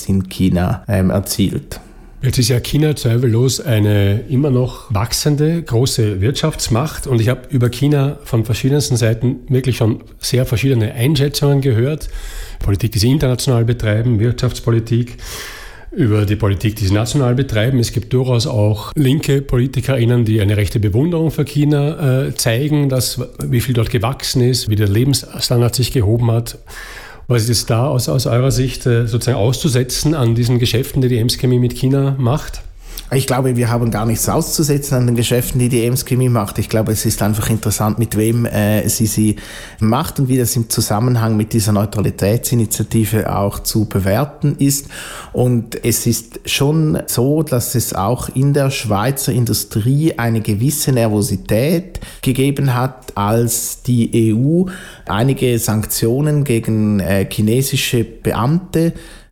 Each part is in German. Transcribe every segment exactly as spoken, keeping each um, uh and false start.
jetzt in China ähm, erzielt. Jetzt ist ja China zweifellos eine immer noch wachsende, große Wirtschaftsmacht und ich habe über China von verschiedensten Seiten wirklich schon sehr verschiedene Einschätzungen gehört. Politik, die sie international betreiben, Wirtschaftspolitik, über die Politik, die sie national betreiben. Es gibt durchaus auch linke PolitikerInnen, die eine rechte Bewunderung für China äh, zeigen, dass, wie viel dort gewachsen ist, wie der Lebensstandard sich gehoben hat. Was ist da aus, aus eurer Sicht äh, sozusagen auszusetzen an diesen Geschäften, die die Ems Chemie mit China macht? Ich glaube, wir haben gar nichts auszusetzen an den Geschäften, die die Ems Chemie macht. Ich glaube, es ist einfach interessant, mit wem äh, sie sie macht und wie das im Zusammenhang mit dieser Neutralitätsinitiative auch zu bewerten ist. Und es ist schon so, dass es auch in der Schweizer Industrie eine gewisse Nervosität gegeben hat, als die E U einige Sanktionen gegen äh, chinesische Beamte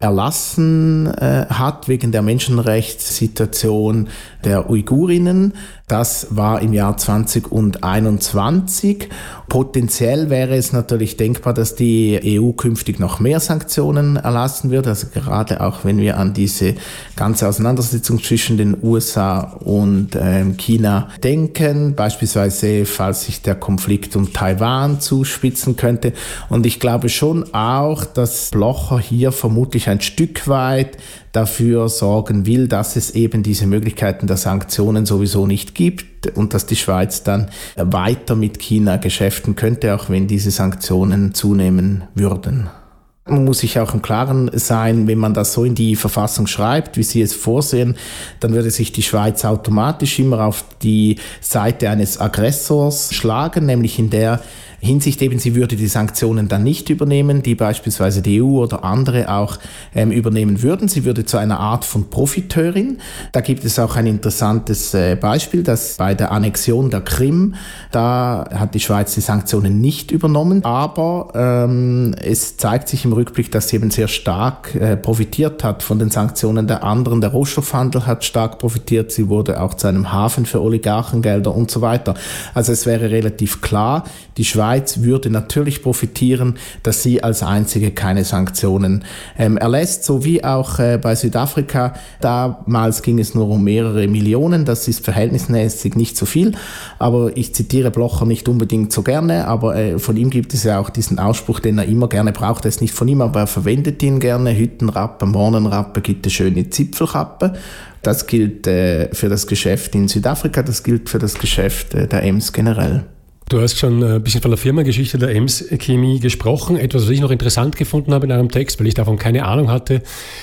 erlassen äh, hat wegen der Menschenrechtssituation der Uigurinnen. Das war im Jahr zwanzig einundzwanzig. Potenziell wäre es natürlich denkbar, dass die E U künftig noch mehr Sanktionen erlassen wird. Also gerade auch wenn wir an diese ganze Auseinandersetzung zwischen den U S A und ähm, China denken, beispielsweise falls sich der Konflikt um Taiwan zuspitzen könnte. Und ich glaube schon auch, dass Blocher hier vermutlich ein Stück weit dafür sorgen will, dass es eben diese Möglichkeiten der Sanktionen sowieso nicht gibt und dass die Schweiz dann weiter mit China geschäften könnte, auch wenn diese Sanktionen zunehmen würden. Man muss sich auch im Klaren sein, wenn man das so in die Verfassung schreibt, wie Sie es vorsehen, dann würde sich die Schweiz automatisch immer auf die Seite eines Aggressors schlagen, nämlich in der Hinsicht eben, sie würde die Sanktionen dann nicht übernehmen, die beispielsweise die E U oder andere auch ähm, übernehmen würden. Sie würde zu einer Art von Profiteurin. Da gibt es auch ein interessantes äh, Beispiel, dass bei der Annexion der Krim, da hat die Schweiz die Sanktionen nicht übernommen, aber ähm, es zeigt sich im Rückblick, dass sie eben sehr stark äh, profitiert hat von den Sanktionen der anderen. Der Rohstoffhandel hat stark profitiert, sie wurde auch zu einem Hafen für Oligarchengelder und so weiter. Also es wäre relativ klar, die Schweiz würde natürlich profitieren, dass sie als einzige keine Sanktionen ähm, erlässt, so wie auch äh, bei Südafrika. Damals ging es nur um mehrere Millionen, das ist verhältnismäßig nicht so viel, aber ich zitiere Blocher nicht unbedingt so gerne, aber äh, von ihm gibt es ja auch diesen Ausspruch, den er immer gerne braucht, er ist nicht von ihm, aber er verwendet ihn gerne, Hüttenrappe, Mornenrappe, gibt es schöne Zipfelkappe. Das gilt äh, für das Geschäft in Südafrika, das gilt für das Geschäft äh, der Ems generell. Du hast schon ein bisschen von der Firmengeschichte der Ems Chemie gesprochen. Etwas, was ich noch interessant gefunden habe in einem Text, weil ich davon keine Ahnung hatte,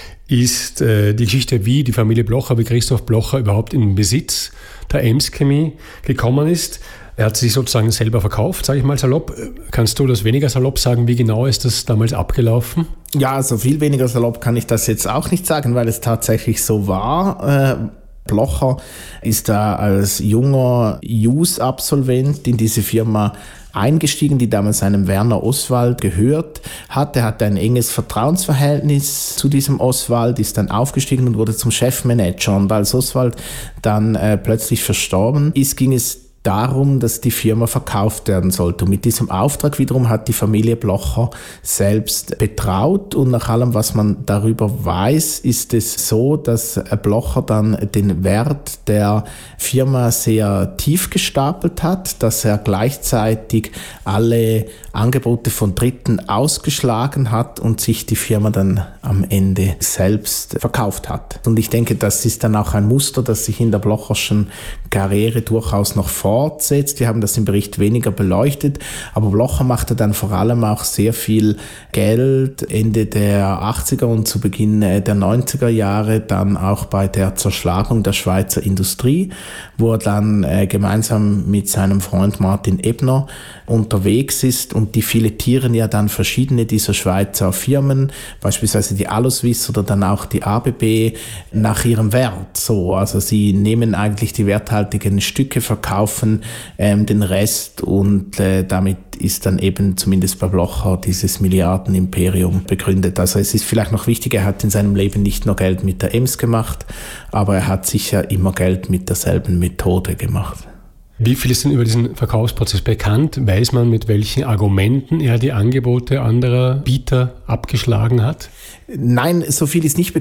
ist äh, die Geschichte, wie die Familie Blocher, wie Christoph Blocher überhaupt in den Besitz der Ems Chemie gekommen ist. Er hat sich sozusagen selber verkauft, sage ich mal salopp. Kannst du das weniger salopp sagen? Wie genau ist das damals abgelaufen? Ja, also viel weniger salopp kann ich das jetzt auch nicht sagen, weil es tatsächlich so war. Äh Blocher ist da als junger J U S-Absolvent in diese Firma eingestiegen, die damals einem Werner Oswald gehört hat. Er hatte ein enges Vertrauensverhältnis zu diesem Oswald, ist dann aufgestiegen und wurde zum Chefmanager. Und als Oswald dann äh, plötzlich verstorben ist, ging es darum, dass die Firma verkauft werden sollte. Und mit diesem Auftrag wiederum hat die Familie Blocher selbst betraut. Und nach allem, was man darüber weiß, ist es so, dass Blocher dann den Wert der Firma sehr tief gestapelt hat, dass er gleichzeitig alle Angebote von Dritten ausgeschlagen hat und sich die Firma dann am Ende selbst verkauft hat. Und ich denke, das ist dann auch ein Muster, das sich in der Blocherschen Karriere durchaus noch fortsetzt. Wir haben das im Bericht weniger beleuchtet, aber Blocher machte dann vor allem auch sehr viel Geld Ende der achtziger und zu Beginn der neunziger Jahre, dann auch bei der Zerschlagung der Schweizer Industrie, wo er dann äh, gemeinsam mit seinem Freund Martin Ebner unterwegs ist und die filetieren ja dann verschiedene dieser Schweizer Firmen, beispielsweise die Aloswiss oder dann auch die A B B, nach ihrem Wert. So, also sie nehmen eigentlich die werthaltigen Stücke, verkaufen ähm, den Rest und äh, damit ist dann eben zumindest bei Blocher dieses Milliardenimperium begründet. Also es ist vielleicht noch wichtig, er hat in seinem Leben nicht nur Geld mit der Ems gemacht, aber er hat sicher immer Geld mit derselben Methode gemacht. Wie viel ist denn über diesen Verkaufsprozess bekannt? Weiß man, mit welchen Argumenten er die Angebote anderer Bieter abgeschlagen hat? Nein, so viel ist nicht bekannt.